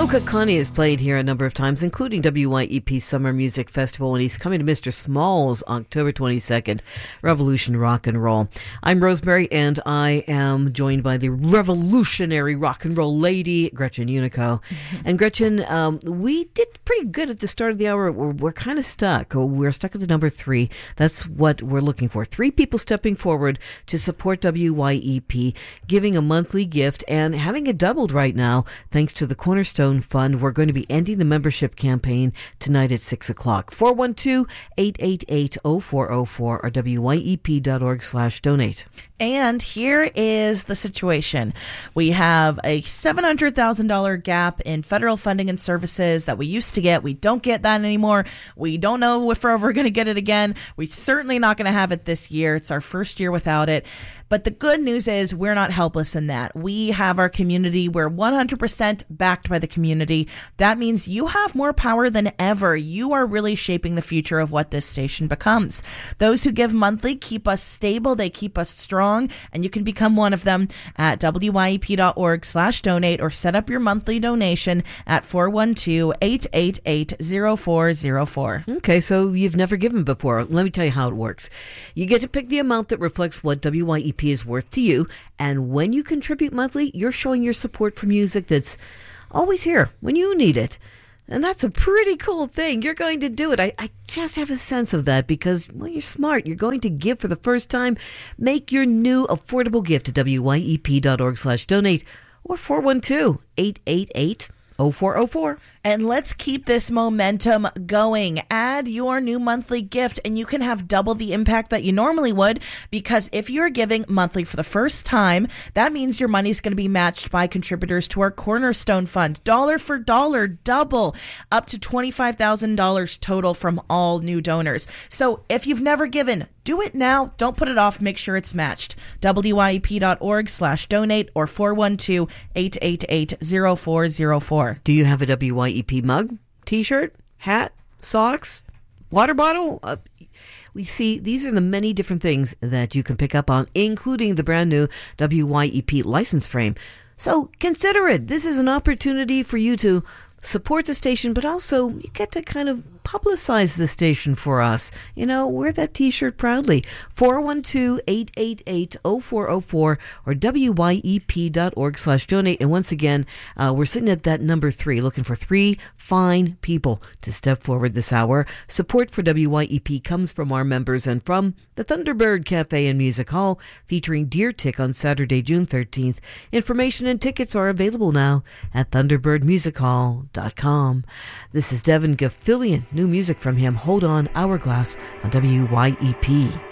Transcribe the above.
Luca Connie has played here a number of times, including WYEP Summer Music Festival, and he's coming to Mr. Smalls October 22nd, Revolution Rock and Roll. I'm Rosemary, and I am joined by the revolutionary rock and roll lady, Gretchen Unico. And Gretchen, we did pretty good at the start of the hour. We're kind of stuck. We're stuck at the number 3. That's what we're looking for. 3 people stepping forward to support WYEP, giving a monthly gift, and having it doubled right now, thanks to the Cornerstone Fund. We're going to be ending the membership campaign tonight at 6 o'clock. 412-888-0404 or wyep.org/donate. And here is the situation. We have a $700,000 gap in federal funding and services that we used to get. We don't get that anymore. We don't know if we're ever going to get it again. We're certainly not going to have it this year. It's our first year without it. But the good news is we're not helpless in that. We have our community. We're 100% backed by the community. That means you have more power than ever. You are really shaping the future of what this station becomes. Those who give monthly keep us stable. They keep us strong. And you can become one of them at wyep.org/donate or set up your monthly donation at 412-888-0404. Okay, so you've never given before. Let me tell you how it works. You get to pick the amount that reflects what WYEP is worth to you, and when you contribute monthly, you're showing your support for music that's always here when you need it. And that's a pretty cool thing. You're going to do it. I just have a sense of that because, well, you're smart. You're going to give for the first time. Make your new affordable gift at wyep.org/donate or 412-888-0404. And let's keep this momentum going. Add your new monthly gift and you can have double the impact that you normally would, because if you're giving monthly for the first time, that means your money's going to be matched by contributors to our Cornerstone Fund. Dollar for dollar, double, up to $25,000 total from all new donors. So if you've never given, do it now. Don't put it off. Make sure it's matched. wyep.org/donate or 412-888-0404. Do you have a WYEP mug, t-shirt, hat, socks, water bottle? We see these are the many different things that you can pick up on, including the brand new WYEP license frame. So consider it. This is an opportunity for you to support the station, but also you get to kind of publicize the station for us. You know, wear that t-shirt proudly. 412-888-0404 or wyep.org/donate. And once again, we're sitting at that number 3, looking for 3 fine people to step forward this hour. Support for WYEP comes from our members and from the Thunderbird Cafe and Music Hall, featuring Deer Tick on Saturday, June 13th. Information and tickets are available now at thunderbirdmusichall.com. This is Devin Gaffilian. New music from him, Hold On, Hourglass on WYEP.